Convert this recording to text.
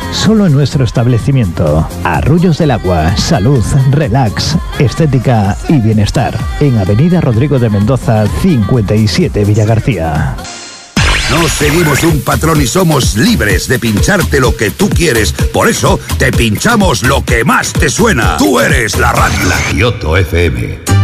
Solo en nuestro establecimiento. Arroyos del Agua, salud, relax, estética y bienestar. En Avenida Rodrigo de Mendoza, 57 Villagarcía. No seguimos un patrón y somos libres de pincharte lo que tú quieres. Por eso te pinchamos lo que más te suena. Tú eres la radio. La Kioto FM.